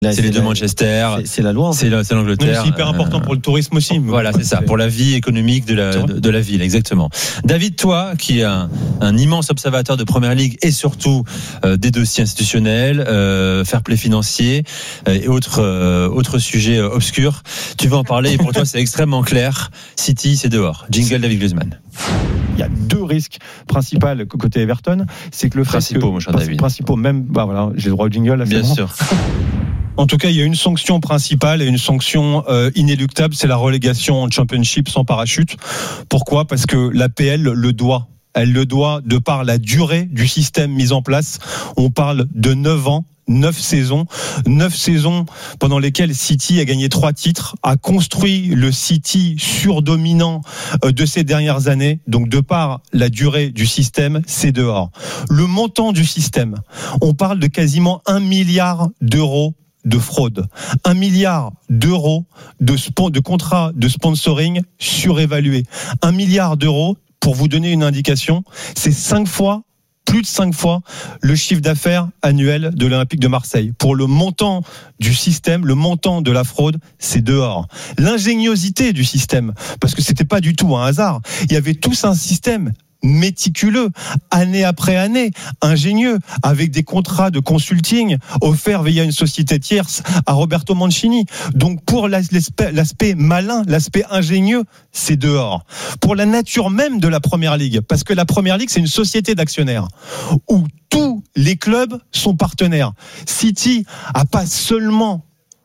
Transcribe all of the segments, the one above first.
Là, c'est les deux Manchester. C'est la loi. C'est l'Angleterre. C'est hyper important pour le tourisme aussi. Voilà, c'est ça, pour la vie économique de la ville, exactement. David, toi, qui est un immense observateur de Première Ligue et surtout des dossiers institutionnels, fair play financier et autres sujets obscurs, tu veux en parler et pour toi c'est extrêmement clair. City, c'est dehors. Jingle David Griezmann. Il y a deux risques principaux côté Everton, c'est que le fait principaux, mon cher David. Principaux, même, voilà, j'ai le droit au jingle. Là, bien bon. sûr. En tout cas, il y a une sanction principale et une sanction inéluctable, c'est la relégation en Championship sans parachute. Pourquoi ? Parce que l'APL le doit. Elle le doit de par la durée du système mis en place. On parle de 9 ans. 9 saisons pendant lesquelles City a gagné 3 titres, a construit le City surdominant de ces dernières années. Donc de par la durée du système, c'est dehors. Le montant du système, on parle de quasiment 1 milliard d'euros de fraude, 1 milliard d'euros de contrats de sponsoring surévalués, 1 milliard d'euros. Pour vous donner une indication, c'est plus de 5 fois le chiffre d'affaires annuel de l'Olympique de Marseille. Pour le montant du système, le montant de la fraude, c'est dehors. L'ingéniosité du système, parce que c'était pas du tout un hasard. Il y avait tous un système méticuleux, année après année, ingénieux, avec des contrats de consulting offerts via une société tierce à Roberto Mancini. Donc pour l'aspect malin, l'aspect ingénieux, c'est dehors. Pour la nature même de la Première Ligue, parce que la Première Ligue, c'est une société d'actionnaires où tous les clubs sont partenaires. City a pas seulement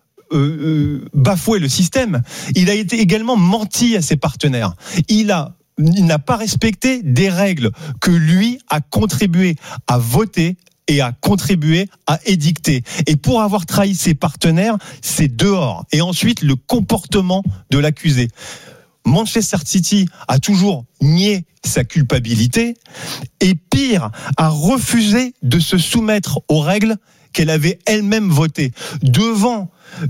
bafoué le système, il a été également menti à ses partenaires. Il n'a pas respecté des règles que lui a contribué à voter et a contribué à édicter. Et pour avoir trahi ses partenaires, c'est dehors. Et ensuite, le comportement de l'accusé. Manchester City a toujours nié sa culpabilité et pire, a refusé de se soumettre aux règles qu'elle avait elle-même votées. Devant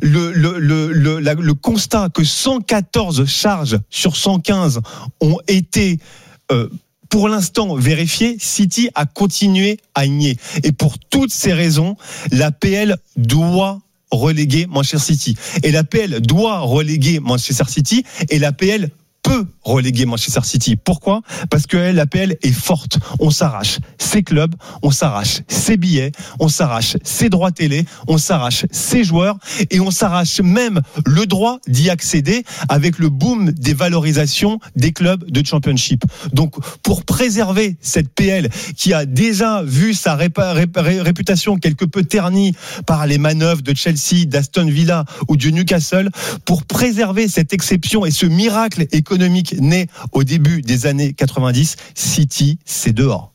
le constat que 114 charges sur 115 ont été pour l'instant vérifiées, City a continué à nier. Et pour toutes ces raisons, l'APL doit reléguer Manchester City. Et l'APL doit reléguer Manchester City et l'APL peut reléguer Manchester City. Pourquoi ? Parce que l'APL est forte. On s'arrache ses clubs, on s'arrache ses billets, on s'arrache ses droits télé, on s'arrache ses joueurs et on s'arrache même le droit d'y accéder avec le boom des valorisations des clubs de Championship. Donc pour préserver cette PL qui a déjà vu sa réputation quelque peu ternie par les manœuvres de Chelsea, d'Aston Villa ou de Newcastle, pour préserver cette exception et ce miracle économique né au début des années 90, City, c'est dehors.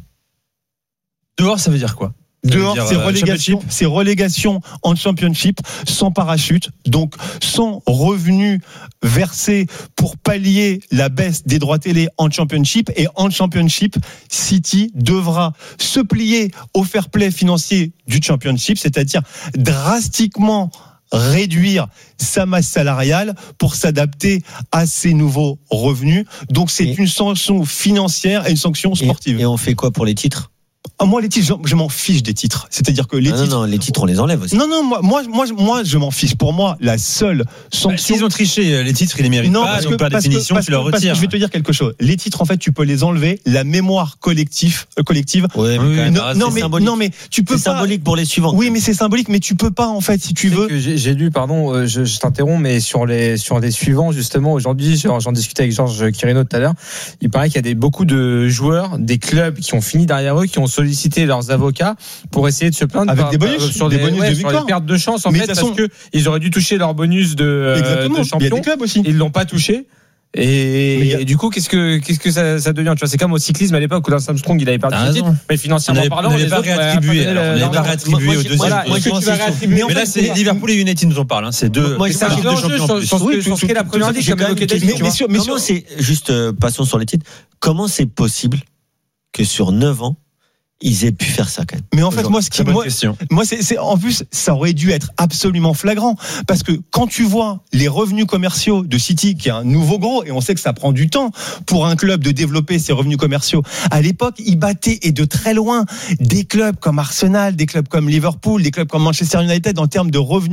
Dehors, ça veut dire quoi ? Dehors, c'est relégation en Championship, sans parachute, donc sans revenus versés pour pallier la baisse des droits télé en Championship. Et en Championship, City devra se plier au fair play financier du Championship, c'est-à-dire drastiquement réduire sa masse salariale pour s'adapter à ces nouveaux revenus. Donc c'est une sanction financière et une sanction sportive. Et on fait quoi pour les titres ? Moi, les titres, je m'en fiche des titres. C'est-à-dire que les titres. Non, les titres, on les enlève aussi. Non, moi, je m'en fiche. Pour moi, la seule sanction. S'ils ont triché, les titres, ils les méritent pas. Donc, par définition, tu leur retires. Je vais te dire quelque chose. Les titres, en fait, tu peux les enlever. La mémoire collective. Ouais, mais non, mais tu peux pas. C'est symbolique pour les suivants. Oui, mais c'est symbolique, mais tu peux pas, en fait, si tu veux. J'ai lu, pardon, je t'interromps, mais sur les suivants, justement, aujourd'hui, j'en discutais avec Georges Quirino tout à l'heure. Il paraît qu'il y a beaucoup de joueurs, des clubs qui ont fini derrière eux, qui ont sollicité leurs avocats pour essayer de se plaindre avec des bonus, sur des bonus de victoire, sur les pertes de chance, en fait, parce que ils auraient dû toucher leur bonus de champion. Il y a des clubs aussi. Ils l'ont pas touché. Et du coup, qu'est-ce que ça devient ? Tu vois, c'est comme au cyclisme à l'époque où Lance Armstrong il avait perdu ses titres, mais financièrement parlant, on n'avait pas réattribué. On n'avait pas réattribué au deuxième. Mais là, c'est Liverpool et United nous en parlent. C'est deux. C'est un enjeu sur ce qu'est la Première Ligue. Mais c'est juste, passons sur les titres. Comment c'est possible que sur 9 ans, ils aient pu faire ça quand même. Mais en fait, moi, c'est en plus, ça aurait dû être absolument flagrant, parce que quand tu vois les revenus commerciaux de City, qui est un nouveau gros, et on sait que ça prend du temps pour un club de développer ses revenus commerciaux. À l'époque, ils battaient, et de très loin, des clubs comme Arsenal, des clubs comme Liverpool, des clubs comme Manchester United en termes de revenus